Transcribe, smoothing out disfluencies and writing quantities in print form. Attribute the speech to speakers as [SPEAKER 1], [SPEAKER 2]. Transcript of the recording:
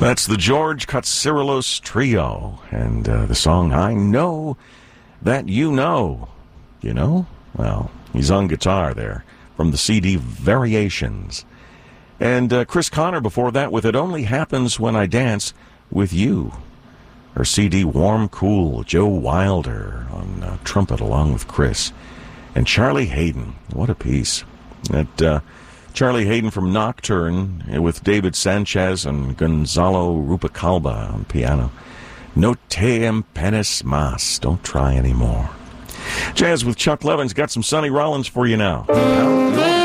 [SPEAKER 1] That's the George Katsirilos Trio, and the song I Know That You Know. You know? Well, he's on guitar there from the CD Variations. And Chris Connor before that with It Only Happens When I Dance With You. Her CD Warm Cool, Joe Wilder on trumpet along with Chris. And Charlie Hayden, what a piece. That Charlie Hayden from Nocturne with David Sanchez and Gonzalo Rupacalba on piano. No te empenes más. Don't try anymore. Jazz with Chuck Levin's got some Sonny Rollins for you now.